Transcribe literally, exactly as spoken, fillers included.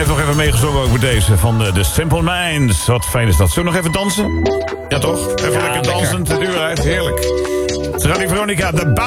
heeft nog even meegezongen ook met deze van de, de Simple Minds. Wat fijn is dat. Zullen we nog even dansen? Ja toch? Even Ja, lekker lekker. dansen, de deur uit. Heerlijk. Radio Veronica, de